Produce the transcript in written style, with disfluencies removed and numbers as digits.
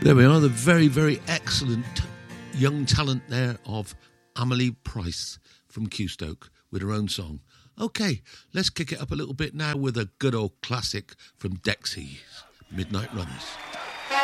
There we are, the very, very excellent young talent there of Amelie Price from Qstoke with her own song. Okay, let's kick it up a little bit now with a good old classic from Dexys, Midnight Runs.